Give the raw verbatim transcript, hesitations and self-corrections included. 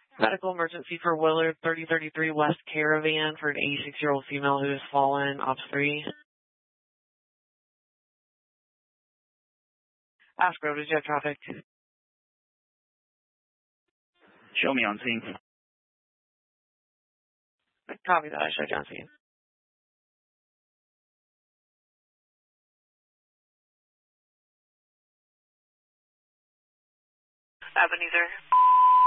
Medical emergency for Willard, thirty thirty-three West Caravan for an eighty-six-year-old female who has fallen, Ops three. Ask Road, did you have traffic? Show me on scene. Copy that, I showed you on scene. Ebenezer.